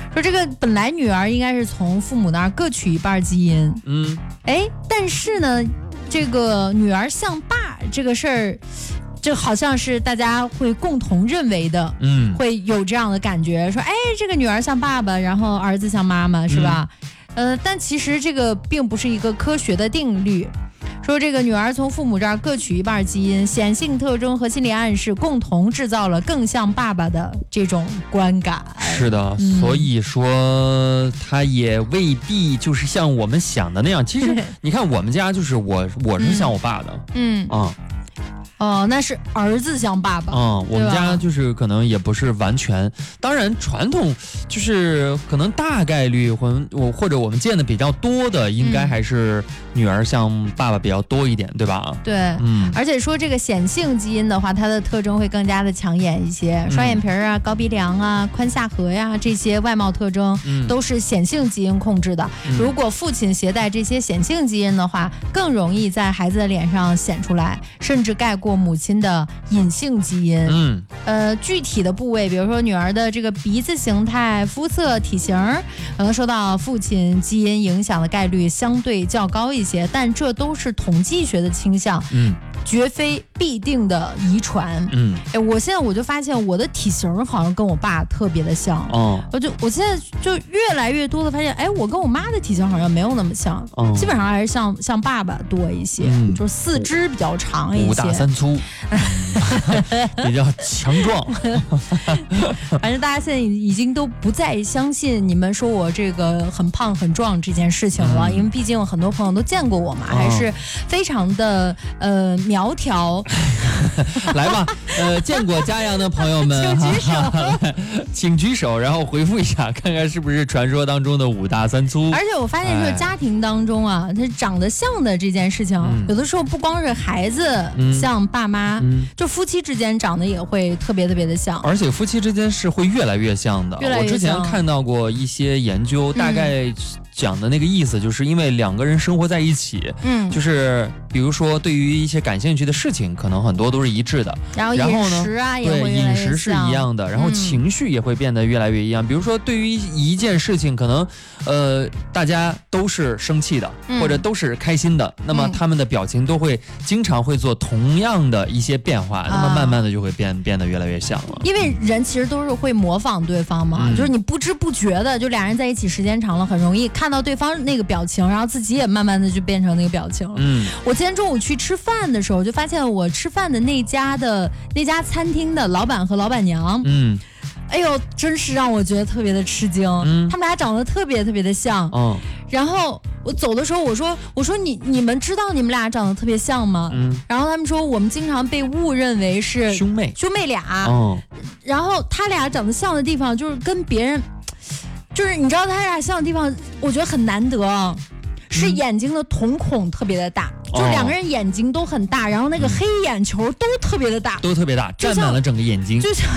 说这个本来女儿应该是从父母那儿各取一半基因，但是呢，这个女儿像爸这个事儿，这好像是大家会共同认为的，会有这样的感觉，说，这个女儿像爸爸，然后儿子像妈妈，是吧？但其实这个并不是一个科学的定律。说这个女儿从父母这儿各取一半基因，显性特征和心理暗示共同制造了更像爸爸的这种观感。 是的，所以说他也未必就是像我们想的那样。其实你看我们家就是我是像我爸的， 那是儿子像爸爸。 我们家就是可能也不是完全，当然传统就是可能大概率或者我们见的比较多的，应该还是女儿像爸爸比较多一点，对吧？ 对，而且说这个显性基因的话，它的特征会更加的抢眼一些，双眼皮啊、高鼻梁啊、宽下颌呀，这些外貌特征都是显性基因控制的。如果父亲携带这些显性基因的话，更容易在孩子的脸上显出来，甚至盖过母亲的隐性基因。具体的部位，比如说女儿的这个鼻子形态、肤色、体型，可能受到父亲基因影响的概率相对较高一些，但这都是统计学的倾向，绝非必定的遗传。我现在我就发现我的体型好像跟我爸特别的像。我现在就越来越多的发现，我跟我妈的体型好像没有那么像，基本上还是像爸爸多一些，就是四肢比较长一些， 五大三粗，比较强壮。 反正大家现在已经都不再相信你们说我这个很胖很壮这件事情了，因为毕竟有很多朋友都见过我嘛，还是非常的苗条。 来吧，见过嘉阳的朋友们， 请举手， 请举手，然后回复一下，看看是不是传说当中的五大三粗。 而且我发现，就是家庭当中啊，他长得像的这件事情，有的时候不光是孩子像爸妈，就夫妻之间长得也会特别特别的像。 而且夫妻之间是会越来越像的。我之前看到过一些研究，大概讲的那个意思，就是因为两个人生活在一起，就是比如说对于一些感兴趣的事情，可能很多都是一致的， 然后饮食啊也会越来越像， 饮食是一样的，然后情绪也会变得越来越一样。比如说对于一件事情，可能大家都是生气的，或者都是开心的，那么他们的表情都会经常会做同样的一些变化，那么慢慢的就会变得越来越像了。 因为人其实都是会模仿对方嘛，就是你不知不觉的，就俩人在一起时间长了，很容易看到对方那个表情，然后自己也慢慢的就变成那个表情了。我今天中午去吃饭的时候，就发现我吃饭的那家餐厅的老板和老板娘，真是让我觉得特别的吃惊。他们俩长得特别特别的像。然后我走的时候，我说你们知道你们俩长得特别像吗？然后他们说我们经常被误认为是兄妹俩。然后他俩长得像的地方，就是跟别人，就是你知道他俩像的地方，我觉得很难得。是眼睛的瞳孔特别的大，就两个人眼睛都很大，然后那个黑眼球都特别的大， 占满了整个眼睛， 就像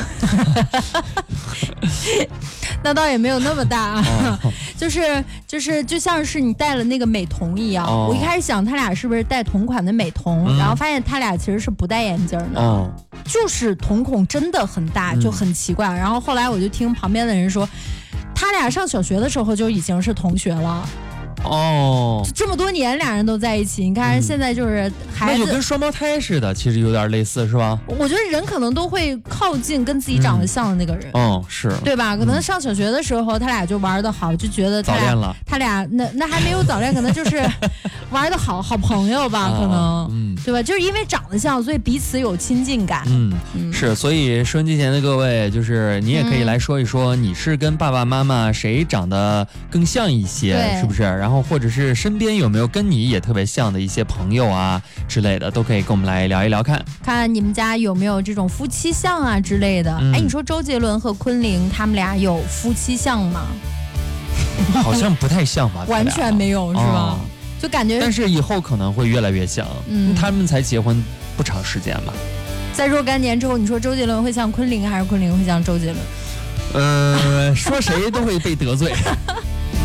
那倒也没有那么大啊，就像是你戴了那个美瞳一样。我一开始想他俩是不是戴同款的美瞳，然后发现他俩其实是不戴眼镜的，就是瞳孔真的很大，就很奇怪。然后后来我就听旁边的人说，他俩上小学的时候就已经是同学了。这么多年俩人都在一起，你看现在就是孩子， 那就跟双胞胎似的，其实有点类似，是吧？ 我觉得人可能都会靠近跟自己长得像的那个人， 是对吧？可能上小学的时候他俩就玩得好，就觉得早恋了。 他俩那还没有早恋，可能就是玩得好朋友吧，可能，对吧？就是因为长得像，所以彼此有亲近感。 是，所以收音机前的各位，就是你也可以来说一说，你是跟爸爸妈妈谁长得更像一些，是不是？然后或者是身边有没有跟你也特别像的一些朋友啊之类的，都可以跟我们来聊一聊看你们家有没有这种夫妻相啊之类的。你说周杰伦和昆凌他们俩有夫妻相吗？ 好像不太像吧。 完全没有，是吧？就感觉， 但是以后可能会越来越像。他们才结婚不长时间吧。 在若干年之后，你说周杰伦会像昆凌，还是昆凌会像周杰伦？ 说谁都会被得罪。